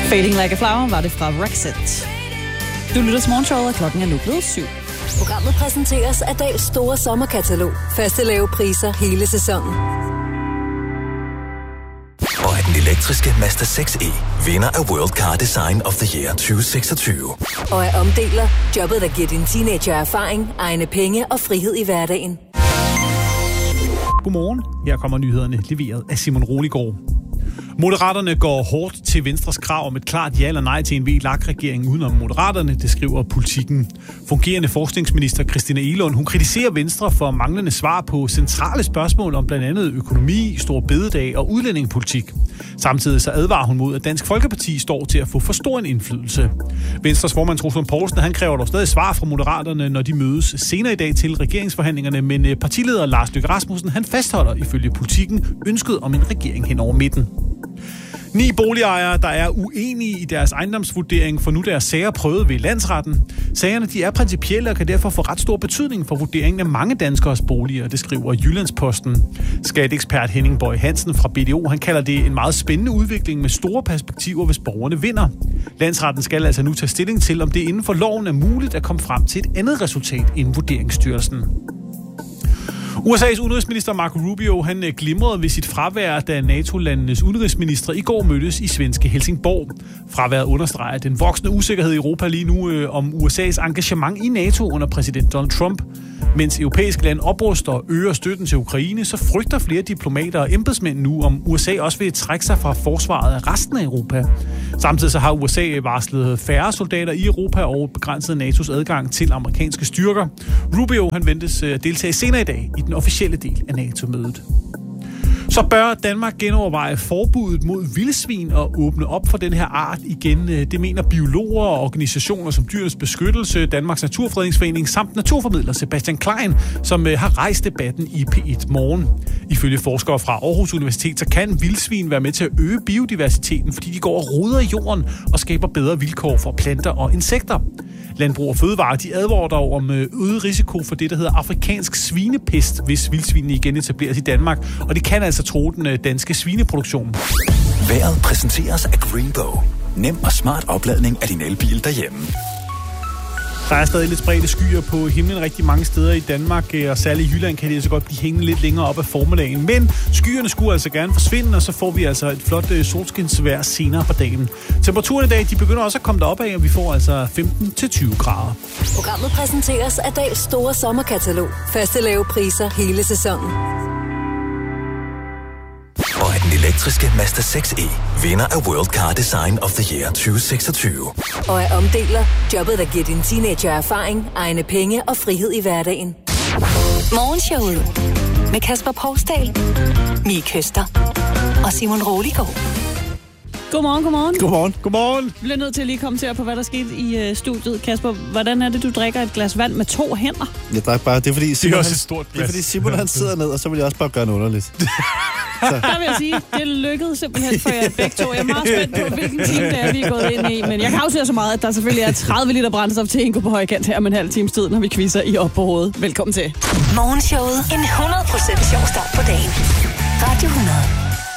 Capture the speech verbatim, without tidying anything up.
Fading Like a Flower var det fra Rexet. Du lytter til morgenshowet, og klokken er nu blevet syv. Programmet præsenteres af Dals store sommerkatalog. Faste lave priser hele sæsonen. Og den elektriske Mazda seks e, vinder af World Car Design of the Year tyve seksogtyve. Og er omdeler jobbet, der giver din teenager erfaring, egne penge og frihed i hverdagen. Godmorgen. Her kommer nyhederne leveret af Simon Roligård. Moderaterne går hårdt til Venstres krav om et klart ja eller nej til en V L A K-regering udenom Moderaterne, det skriver Politikken. Fungerende forskningsminister Christina Egelund, hun kritiserer Venstre for manglende svar på centrale spørgsmål om blandt andet økonomi, stor bededag og udlændingepolitik. Samtidig så advarer hun mod, at Dansk Folkeparti står til at få for stor en indflydelse. Venstres formand Troels Lund Poulsen, han kræver dog stadig svar fra Moderaterne, når de mødes senere i dag til regeringsforhandlingerne, men partileder Lars Løkke Rasmussen, han fastholder ifølge Politikken ønsket om en regering hen over midten. Ni boligejere, der er uenige i deres ejendomsvurdering, får nu deres sager prøvet ved landsretten. Sagerne de er principielle og kan derfor få ret stor betydning for vurderingen af mange danskers boliger, det skriver Jyllandsposten. Skatteekspert Henning Boy Hansen fra B D O, han kalder det en meget spændende udvikling med store perspektiver, hvis borgerne vinder. Landsretten skal altså nu tage stilling til, om det inden for loven er muligt at komme frem til et andet resultat end Vurderingsstyrelsen. U S A's udenrigsminister Marco Rubio, han glimrede ved sit fravær, da NATO-landenes udenrigsministre i går mødtes i svenske Helsingborg. Fraværet understreger den voksende usikkerhed i Europa lige nu øh, om U S A's engagement i NATO under præsident Donald Trump. Mens europæiske lande opruster og øger støtten til Ukraine, så frygter flere diplomater og embedsmænd nu, om U S A også vil trække sig fra forsvaret af resten af Europa. Samtidig så har U S A varslet færre soldater i Europa og begrænset N A T O's adgang til amerikanske styrker. Rubio, han ventes at deltage senere i dag i den officielle del af NATO-mødet. Så bør Danmark genoverveje forbuddet mod vildsvin og åbne op for den her art igen. Det mener biologer og organisationer som Dyrenes Beskyttelse, Danmarks Naturfredningsforening samt naturformidler Sebastian Klein, som har rejst debatten i P et Morgen. Ifølge forskere fra Aarhus Universitet, så kan vildsvin være med til at øge biodiversiteten, fordi de går og roder i jorden og skaber bedre vilkår for planter og insekter. Landbrug og Fødevare, de advarer dog om øget risiko for det, der hedder afrikansk svinepest, hvis vildsvinene igen etableres i Danmark, og det kan altså tro den danske svineproduktion. Vejret præsenteres af Greenbow. Nem og smart opladning af din elbil derhjemme. Der er stadig lidt spredte skyer på himlen rigtig mange steder i Danmark, og særligt i Jylland kan det så godt blive hængende lidt længere op ad formiddagen. Men skyerne skulle altså gerne forsvinde, og så får vi altså et flot solskinsvejr senere på dagen. Temperaturen i dag, de begynder også at komme derop af, og vi får altså femten til tyve grader. Programmet præsenteres af Dals store sommerkatalog. Faste lave priser hele sæsonen. Og den elektriske Mazda seks e, vinder af World Car Design of the Year tyve seksogtyve. Og er omdeler jobbet, der giver din teenager erfaring, egne penge og frihed i hverdagen. Morgenshowet med Kasper Poulsdal, Mie Køster og Simon Roligård. Godmorgen, godmorgen. Godmorgen. Godmorgen. Vi bliver nødt til at lige kommentere på, hvad der skete i uh, studiet. Kasper, hvordan er det, du drikker et glas vand med to hænder? Jeg drikker bare, det er fordi Simon, det er også han, et stort glas. det er fordi Simon han sidder ned, og så vil jeg også bare gøre noget underligt. Så. Der vil jeg sige, det lykkedes simpelthen for jer begge to. Jeg er meget spændt på, hvilken time det er, vi er gået ind i. Men jeg kan afsløre så meget, at der selvfølgelig er tredive liter brændstof til Ingo på højkant her om en halv times tid, når vi quizzer i op på hovedet. Velkommen til. Morgenshowet. En hundrede procent sjov start på dagen. Radio hundrede.